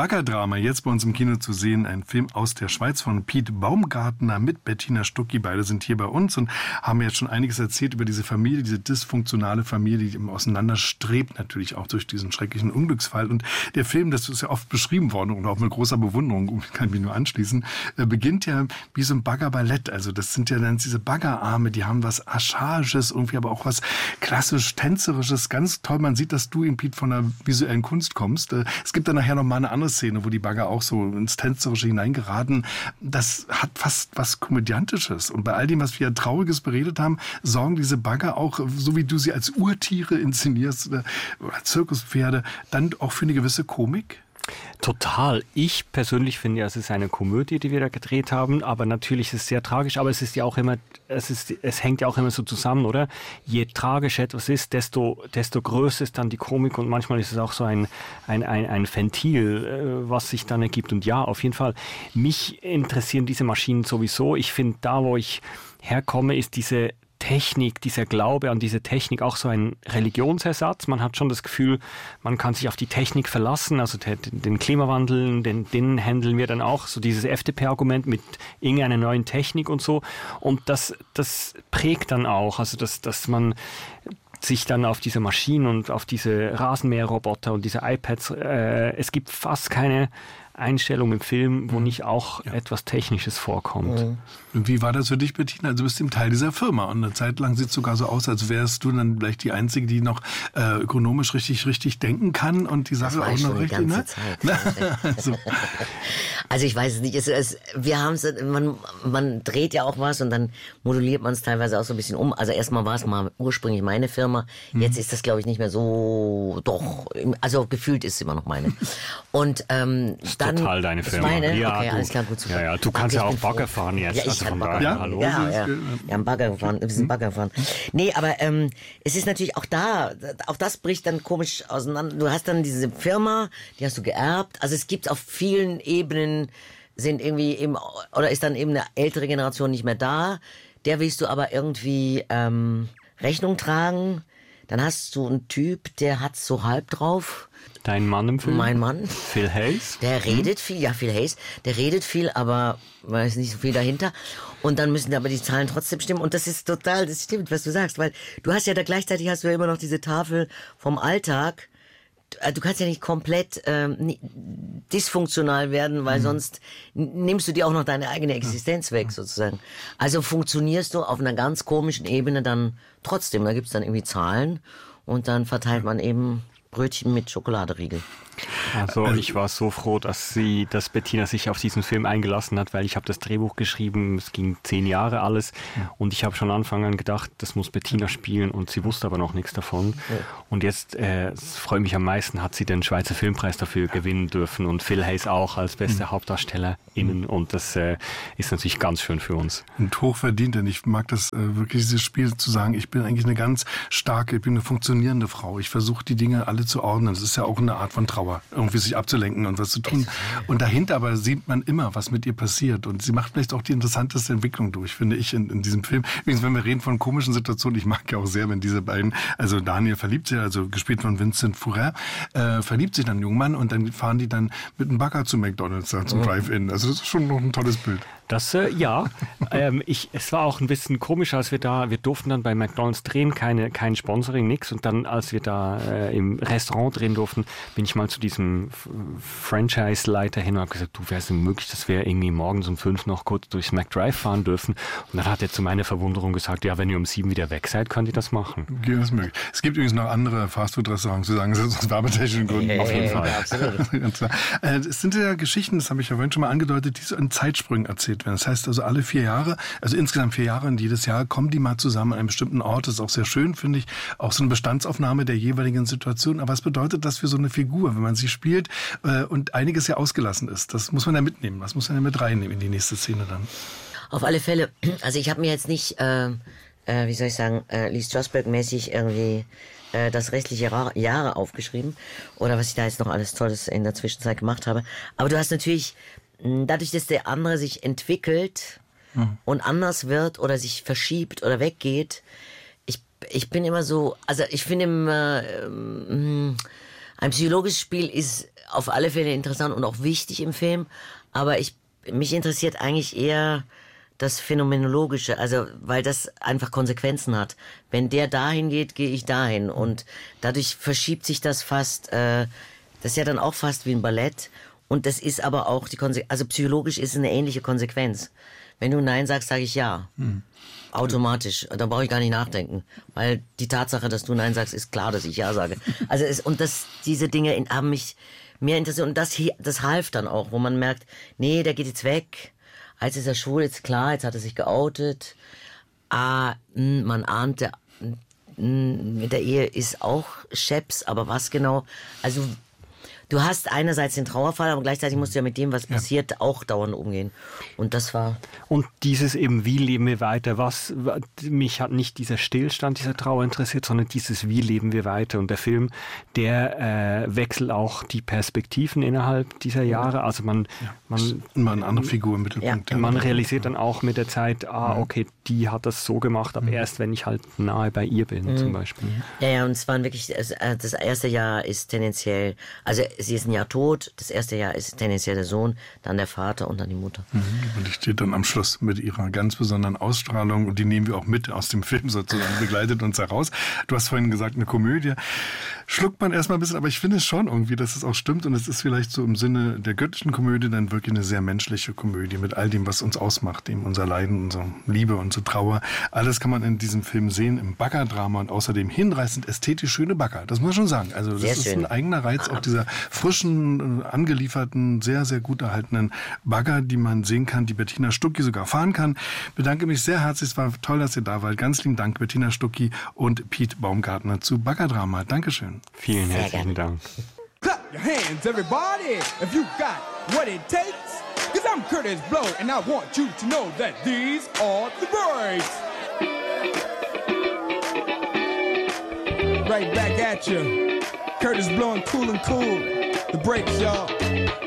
Baggerdrama, jetzt bei uns im Kino zu sehen. Ein Film aus der Schweiz von Piet Baumgartner mit Bettina Stucki. Beide sind hier bei uns und haben jetzt schon einiges erzählt über diese Familie, diese dysfunktionale Familie, die immer auseinanderstrebt, natürlich auch durch diesen schrecklichen Unglücksfall. Und der Film, das ist ja oft beschrieben worden und auch mit großer Bewunderung, kann ich mich nur anschließen, beginnt ja wie so ein Baggerballett. Also das sind ja dann diese Baggerarme, die haben was Archaisches, irgendwie aber auch was klassisch Tänzerisches. Ganz toll, man sieht, dass du, Piet, von der visuellen Kunst kommst. Es gibt dann nachher noch mal eine andere Szene, wo die Bagger auch so ins Tänzerische hineingeraten. Das hat fast was Komödiantisches. Und bei all dem, was wir Trauriges beredet haben, sorgen diese Bagger auch, so wie du sie als Urtiere inszenierst oder Zirkuspferde, dann auch für eine gewisse Komik? Total. Ich persönlich finde ja, es ist eine Komödie, die wir da gedreht haben, aber natürlich ist es sehr tragisch, aber es ist ja auch immer, es hängt ja auch immer so zusammen, oder? Je tragischer etwas ist, desto größer ist dann die Komik und manchmal ist es auch so ein Ventil, was sich dann ergibt. Und ja, auf jeden Fall, mich interessieren diese Maschinen sowieso. Ich finde, da wo ich herkomme, ist diese Technik, dieser Glaube an diese Technik auch so ein Religionsersatz. Man hat schon das Gefühl, man kann sich auf die Technik verlassen, also den Klimawandel, den handeln wir dann auch, so dieses FDP-Argument mit irgendeiner neuen Technik und so. Und das prägt dann auch, also dass man sich dann auf diese Maschinen und auf diese Rasenmäherroboter und diese iPads, es gibt fast keine Einstellung im Film, wo nicht auch etwas Technisches vorkommt. Und wie war das für dich, Bettina? Also du bist im Teil dieser Firma und eine Zeit lang sieht es sogar so aus, als wärst du dann vielleicht die Einzige, die noch ökonomisch richtig denken kann und die Sache auch noch richtig, ne? Also ich weiß es nicht. Wir haben es, man dreht ja auch was und dann moduliert man es teilweise auch so ein bisschen um. Also erstmal war es mal ursprünglich meine Firma. Jetzt ist das, glaube ich, nicht mehr so, doch, also gefühlt ist es immer noch meine. Und dann total deine Firma. Meine? Ja, okay, du, alles klar, gut. Ja, du kannst ja auch Bagger fahren jetzt. Ja, ich also kann Bagger fahren. Hallo. Ja, wir haben Bagger gefahren. Wir sind Bagger gefahren. Nee, aber es ist natürlich auch das bricht dann komisch auseinander. Du hast dann diese Firma, die hast du geerbt. Also es gibt auf vielen Ebenen sind irgendwie eben, oder ist dann eben eine ältere Generation nicht mehr da. Der willst du aber irgendwie Rechnung tragen. Dann hast du einen Typ, der hat's so halb drauf. Dein Mann im Film? Mein Mann. Phil Hayes? Der redet viel, ja, Phil Hayes. Der redet viel, aber da ist nicht so viel dahinter. Und dann müssen aber die Zahlen trotzdem stimmen. Und das stimmt, was du sagst. Weil du hast ja da gleichzeitig hast du ja immer noch diese Tafel vom Alltag. Du kannst ja nicht komplett dysfunktional werden, weil sonst nimmst du dir auch noch deine eigene Existenz weg, sozusagen. Also funktionierst du auf einer ganz komischen Ebene dann trotzdem. Da gibt's dann irgendwie Zahlen und dann verteilt man eben Brötchen mit Schokoladeriegel. Also ich war so froh, dass Bettina sich auf diesen Film eingelassen hat, weil ich habe das Drehbuch geschrieben, es ging 10 Jahre alles und ich habe schon Anfang an gedacht, das muss Bettina spielen und sie wusste aber noch nichts davon. Ja. Und jetzt, es freut mich am meisten, hat sie den Schweizer Filmpreis dafür gewinnen dürfen und Phil Hayes auch als beste HauptdarstellerInnen und das ist natürlich ganz schön für uns. Und hochverdient, denn ich mag das wirklich, dieses Spiel zu sagen, ich bin eigentlich eine ganz starke, ich bin eine funktionierende Frau, ich versuche die Dinge alle zu ordnen, das ist ja auch eine Art von Trauer, irgendwie sich abzulenken und was zu tun. Und dahinter aber sieht man immer, was mit ihr passiert. Und sie macht vielleicht auch die interessanteste Entwicklung durch, finde ich, in diesem Film. Übrigens, wenn wir reden von komischen Situationen, ich mag ja auch sehr, wenn diese beiden, also Daniel verliebt sich, also gespielt von Vincent Furrer, verliebt sich dann einen jungen Mann und dann fahren die dann mit einem Bagger zu McDonald's, zum Drive-In. Also das ist schon noch ein tolles Bild. Das, ja. Es war auch ein bisschen komisch, als wir durften dann bei McDonald's drehen, kein Sponsoring, nix. Und dann, als wir da im Restaurant drehen durften, bin ich mal zu diesem Franchise-Leiter hin und habe gesagt, du, wäre es denn möglich, dass wir irgendwie morgens um 5 noch kurz durchs McDrive fahren dürfen? Und dann hat er zu meiner Verwunderung gesagt, ja, wenn ihr um 7 wieder weg seid, könnt ihr das machen. Ja, das ist möglich. Es gibt übrigens noch andere Fastfood-Restaurants, die sagen, das ist aus werbetechnischen Gründen. Auf jeden Fall. Ja, es sind ja Geschichten, das habe ich ja vorhin schon mal angedeutet, die so in Zeitsprüngen erzählt werden. Das heißt also alle 4 Jahre, also insgesamt 4 Jahre und jedes Jahr kommen die mal zusammen an einem bestimmten Ort. Das ist auch sehr schön, finde ich. Auch so eine Bestandsaufnahme der jeweiligen Situation. Aber was bedeutet das für so eine Figur, wenn man sie spielt und einiges ja ausgelassen ist? Das muss man ja mitnehmen. Das muss man ja mit reinnehmen in die nächste Szene dann. Auf alle Fälle. Also ich habe mir jetzt nicht, wie soll ich sagen, Lee Strasberg-mäßig irgendwie das restliche Jahre aufgeschrieben oder was ich da jetzt noch alles Tolles in der Zwischenzeit gemacht habe. Aber du hast natürlich, dadurch, dass der andere sich entwickelt und anders wird oder sich verschiebt oder weggeht, ich bin immer so, also ich finde Ein psychologisches Spiel ist auf alle Fälle interessant und auch wichtig im Film, aber mich interessiert eigentlich eher das Phänomenologische, also weil das einfach Konsequenzen hat. Wenn der dahin geht, gehe ich dahin und dadurch verschiebt sich das fast, das ist ja dann auch fast wie ein Ballett und das ist aber auch also psychologisch ist es eine ähnliche Konsequenz. Wenn du Nein sagst, sage ich Ja. Automatisch. Da brauche ich gar nicht nachdenken, weil die Tatsache, dass du Nein sagst, ist klar, dass ich Ja sage. Also diese Dinge haben mich mehr interessiert und das half dann auch, wo man merkt, nee, der geht jetzt weg. Als ist er schwul, jetzt klar, jetzt hat er sich geoutet. Man ahnte, mit der Ehe ist auch Scheps, aber was genau? Also du hast einerseits den Trauerfall, aber gleichzeitig musst du ja mit dem, was passiert, auch dauernd umgehen. Und das war... Und dieses eben, wie leben wir weiter? Mich hat nicht dieser Stillstand dieser Trauer interessiert, sondern dieses, wie leben wir weiter? Und der Film, der wechselt auch die Perspektiven innerhalb dieser Jahre. Also man immer eine andere Figur im Mittelpunkt. Ja. Man realisiert dann auch mit der Zeit, okay, die hat das so gemacht, aber erst, wenn ich halt nahe bei ihr bin, zum Beispiel. Ja, und es waren wirklich, das erste Jahr ist tendenziell, also sie ist ein Jahr tot, das erste Jahr ist tendenziell der Sohn, dann der Vater und dann die Mutter. Und die steht dann am Schluss mit ihrer ganz besonderen Ausstrahlung und die nehmen wir auch mit aus dem Film sozusagen, begleitet uns heraus. Du hast vorhin gesagt, eine Komödie. Schluckt man erstmal ein bisschen, aber ich finde es schon irgendwie, dass es auch stimmt und es ist vielleicht so im Sinne der göttlichen Komödie dann wirklich eine sehr menschliche Komödie mit all dem, was uns ausmacht, dem unser Leiden, unsere Liebe, unsere Trauer. Alles kann man in diesem Film sehen, im Baggerdrama und außerdem hinreißend ästhetisch schöne Bagger. Das muss man schon sagen. Also das ist ein eigener Reiz, auch dieser frischen, angelieferten, sehr, sehr gut erhaltenen Bagger, die man sehen kann, die Bettina Stucki sogar fahren kann. Ich bedanke mich sehr herzlich, es war toll, dass ihr da wart. Ganz lieben Dank, Bettina Stucki und Piet Baumgartner zu Baggerdrama. Dankeschön. Vielen herzlichen Dank. Clap your hands, everybody, if you got what it takes. Cause I'm Curtis Blow, and I want you to know that these are the breaks. Right back at you. Curtis Blow and cool. The breaks, y'all.